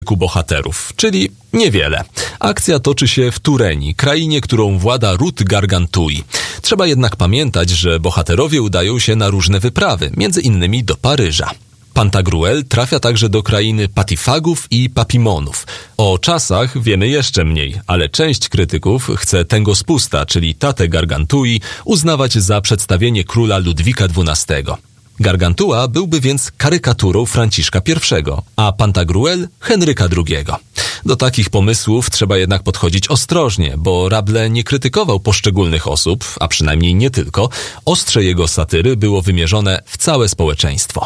bohaterów, czyli niewiele. Akcja toczy się w Turenii, krainie, którą włada ród Gargantui. Trzeba jednak pamiętać, że bohaterowie udają się na różne wyprawy, między innymi do Paryża. Pantagruel trafia także do krainy Patifagów i Papimonów. O czasach wiemy jeszcze mniej, ale część krytyków chce Tengospusta, czyli tatę Gargantui, uznawać za przedstawienie króla Ludwika XII. Gargantua byłby więc karykaturą Franciszka I, a Pantagruel Henryka II. Do takich pomysłów trzeba jednak podchodzić ostrożnie, bo Rabelais nie krytykował poszczególnych osób, a przynajmniej nie tylko. Ostrze jego satyry było wymierzone w całe społeczeństwo.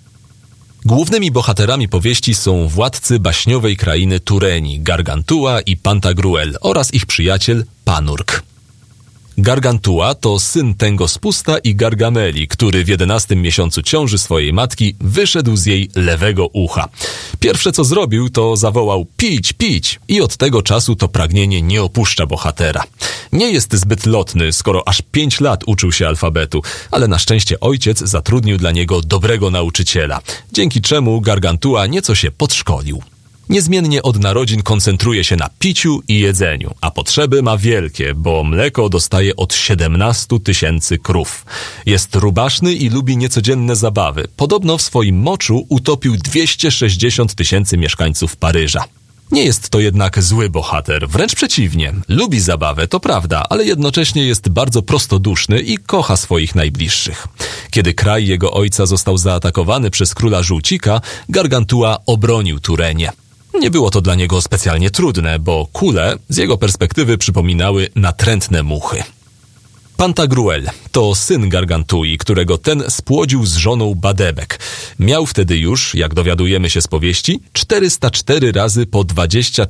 Głównymi bohaterami powieści są władcy baśniowej krainy Turenii, Gargantua i Pantagruel oraz ich przyjaciel Panurg. Gargantua to syn Tengospusta i Gargameli, który w 11 miesiącu ciąży swojej matki wyszedł z jej lewego ucha. Pierwsze co zrobił, to zawołał pić, pić i od tego czasu to pragnienie nie opuszcza bohatera. Nie jest zbyt lotny, skoro aż 5 lat uczył się alfabetu, ale na szczęście ojciec zatrudnił dla niego dobrego nauczyciela, dzięki czemu Gargantua nieco się podszkolił. Niezmiennie od narodzin koncentruje się na piciu i jedzeniu, a potrzeby ma wielkie, bo mleko dostaje od 17 000 krów. Jest rubaszny i lubi niecodzienne zabawy. Podobno w swoim moczu utopił 260 000 mieszkańców Paryża. Nie jest to jednak zły bohater, wręcz przeciwnie. Lubi zabawę, to prawda, ale jednocześnie jest bardzo prostoduszny i kocha swoich najbliższych. Kiedy kraj jego ojca został zaatakowany przez króla Żółcika, Gargantua obronił Turenię. Nie było to dla niego specjalnie trudne, bo kule z jego perspektywy przypominały natrętne muchy. Pantagruel to syn Gargantui, którego ten spłodził z żoną Badebek. Miał wtedy już, jak dowiadujemy się z powieści, 404 razy po 20,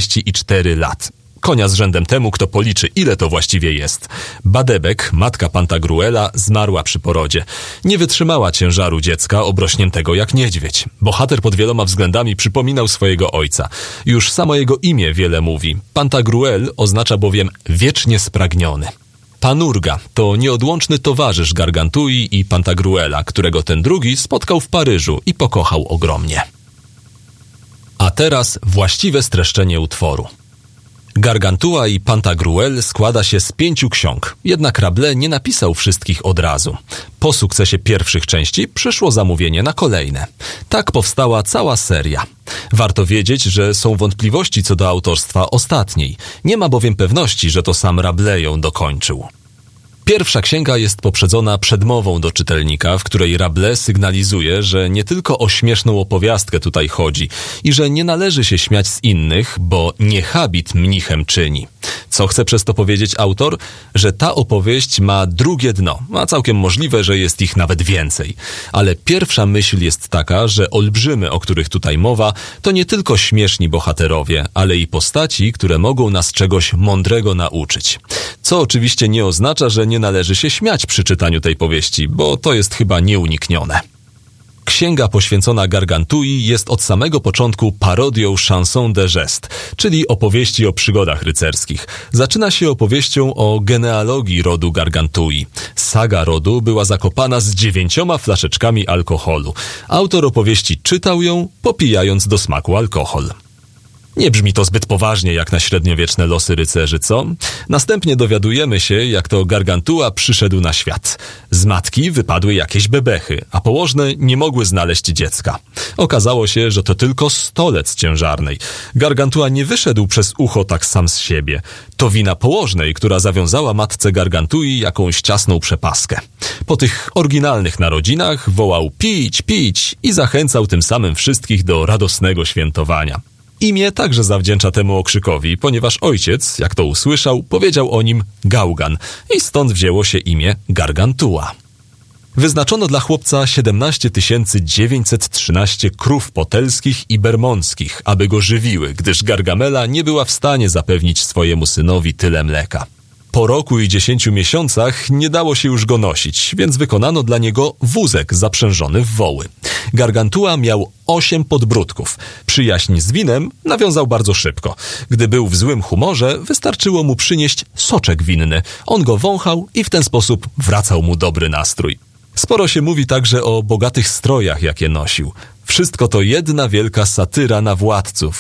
44 lat. Konia z rzędem temu, kto policzy, ile to właściwie jest. Badebek, matka Pantagruela, zmarła przy porodzie. Nie wytrzymała ciężaru dziecka obrośniętego jak niedźwiedź. Bohater pod wieloma względami przypominał swojego ojca. Już samo jego imię wiele mówi. Pantagruel oznacza bowiem wiecznie spragniony. Panurga to nieodłączny towarzysz Gargantui i Pantagruela, którego ten drugi spotkał w Paryżu i pokochał ogromnie. A teraz właściwe streszczenie utworu. Gargantua i Pantagruel składa się z 5 ksiąg, jednak Rabelais nie napisał wszystkich od razu. Po sukcesie pierwszych części przyszło zamówienie na kolejne. Tak powstała cała seria. Warto wiedzieć, że są wątpliwości co do autorstwa ostatniej. Nie ma bowiem pewności, że to sam Rabelais ją dokończył. Pierwsza księga jest poprzedzona przedmową do czytelnika, w której Rabelais sygnalizuje, że nie tylko o śmieszną opowiastkę tutaj chodzi i że nie należy się śmiać z innych, bo nie habit mnichem czyni. Co chce przez to powiedzieć autor? Że ta opowieść ma drugie dno, a całkiem możliwe, że jest ich nawet więcej. Ale pierwsza myśl jest taka, że olbrzymy, o których tutaj mowa, to nie tylko śmieszni bohaterowie, ale i postaci, które mogą nas czegoś mądrego nauczyć. Co oczywiście nie oznacza, że nie należy się śmiać przy czytaniu tej powieści, bo to jest chyba nieuniknione. Księga poświęcona Gargantui jest od samego początku parodią chanson de geste, czyli opowieści o przygodach rycerskich. Zaczyna się opowieścią o genealogii rodu Gargantui. Saga rodu była zakopana z 9 flaszeczkami alkoholu. Autor opowieści czytał ją, popijając do smaku alkohol. Nie brzmi to zbyt poważnie jak na średniowieczne losy rycerzy, co? Następnie dowiadujemy się, jak to Gargantua przyszedł na świat. Z matki wypadły jakieś bebechy, a położne nie mogły znaleźć dziecka. Okazało się, że to tylko stolec ciężarnej. Gargantua nie wyszedł przez ucho tak sam z siebie. To wina położnej, która zawiązała matce Gargantui jakąś ciasną przepaskę. Po tych oryginalnych narodzinach wołał pić, pić i zachęcał tym samym wszystkich do radosnego świętowania. Imię także zawdzięcza temu okrzykowi, ponieważ ojciec, jak to usłyszał, powiedział o nim Gaugan i stąd wzięło się imię Gargantua. Wyznaczono dla chłopca 17 913 krów potelskich i bermondzkich, aby go żywiły, gdyż Gargamela nie była w stanie zapewnić swojemu synowi tyle mleka. Po roku i 10 miesiącach nie dało się już go nosić, więc wykonano dla niego wózek zaprzężony w woły. Gargantua miał 8 podbródków. Przyjaźń z winem nawiązał bardzo szybko. Gdy był w złym humorze, wystarczyło mu przynieść soczek winny. On go wąchał i w ten sposób wracał mu dobry nastrój. Sporo się mówi także o bogatych strojach, jakie nosił. Wszystko to jedna wielka satyra na władców,